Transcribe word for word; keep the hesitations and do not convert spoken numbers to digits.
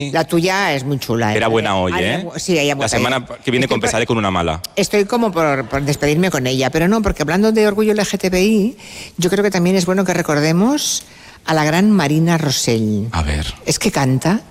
La tuya es muy chula. Era ¿eh? buena hoy, Aya, ¿eh? Sí, ella La semana que viene Estoy compensaré con una mala. Estoy como por, por despedirme con ella, pero no, porque hablando de orgullo L G T B I, yo creo que también es bueno que recordemos a la gran Marina Rosell. A ver. Es que canta,